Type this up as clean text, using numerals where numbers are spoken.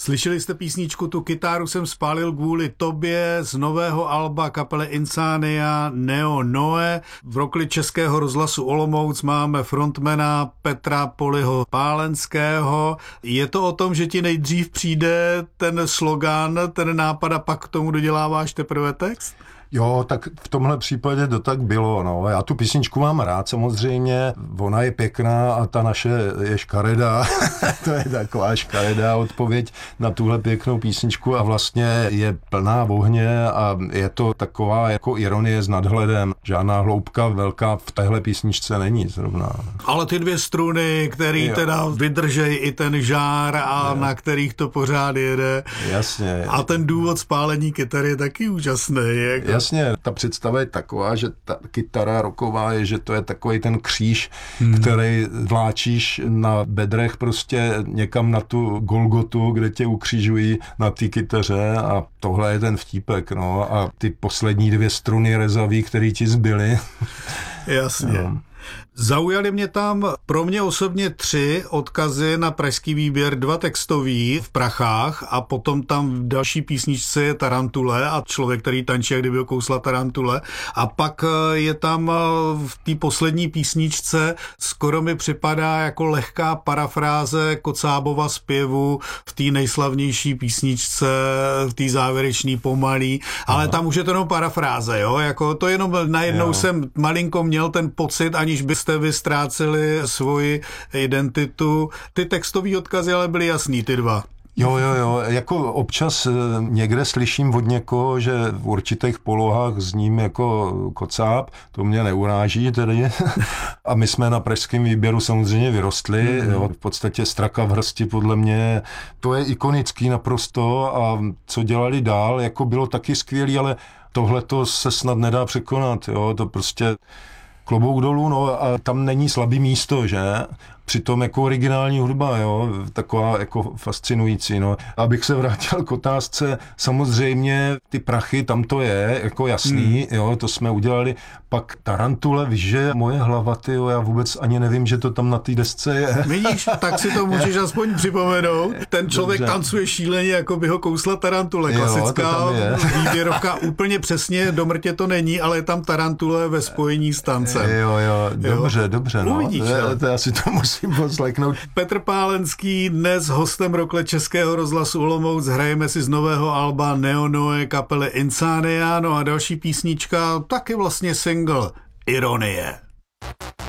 Slyšeli jste písničku Tu kytáru jsem spálil kvůli tobě z nového alba kapely Insania Neo Noe. V rokli Českého rozhlasu Olomouc máme frontmana Petra Poliho Pálenského. Je to o tom, že ti nejdřív přijde ten slogan, ten nápad a pak k tomu doděláváš teprve text? Jo, tak v tomhle případě to tak bylo, no. Já tu písničku mám rád samozřejmě, ona je pěkná a ta naše je škaredá. To je taková škaredá odpověď na tuhle pěknou písničku a vlastně je plná ohně a je to taková jako ironie s nadhledem. Žádná hloubka velká v téhle písničce není zrovna. Ale ty dvě struny, který teda vydržej i ten žár a na kterých to pořád jede. Jasně. A ten důvod spálení kytary je taky úžasný. Jako... Jasně, ta představa je taková, že ta kytara rocková je, že to je takový ten kříž, který vláčíš na bedrech prostě někam na tu Golgotu, kde tě ukřižují na té kytaře a tohle je ten vtípek, no a ty poslední dvě struny rezavý, který ti zbyly. Jasně. No. Zaujaly mě tam pro mě osobně 3 odkazy na pražský výběr, 2 textový v Prachách a potom tam v další písničce je Tarantule a člověk, který tančí, jak kdyby ho kousla tarantule. A pak je tam v té poslední písničce, skoro mi připadá jako lehká parafráze Kocábova zpěvu v té nejslavnější písničce, v té závěrečný pomalý, ale tam už je to jenom parafráze, jo, jako to jenom najednou jsem malinko měl ten pocit, aniž byste vy ztráceli svoji identitu. Ty textový odkazy ale byly jasný, ty 2. Jo, jako občas někde slyším od někoho, že v určitých polohách zním jako kocáb, to mě neuráží tedy. A my jsme na pražském výběru samozřejmě vyrostli, jo, v podstatě Straka v hrsti podle mě, to je ikonický naprosto a co dělali dál, jako bylo taky skvělý, ale tohleto se snad nedá překonat, jo, to prostě klobouk dolů, no a tam není slabý místo, že? Přitom jako originální hudba, jo, taková jako fascinující, no. Abych se vrátil k otázce, samozřejmě ty Prachy, tam to je, jako jasný, jo, to jsme udělali. Pak Tarantule, víš, že moje hlava, tyjo, já vůbec ani nevím, že to tam na té desce je. Vidíš, tak si to můžeš aspoň připomenout. Ten člověk tancuje šíleně, jako by ho kousla tarantule. Klasická výběrovka, úplně přesně, do mrtě to není, ale je tam Tarantule ve spojení s tancem. Jo, dobře, no. Uvidíš, to já si to musím poslechnout. Petr Pálenský dnes hostem rokle Českého rozhlasu Olomouc. Hrajeme si z nového alba Neo Noe kapely Insania, no a další písnička, taky vlastně single Ironie.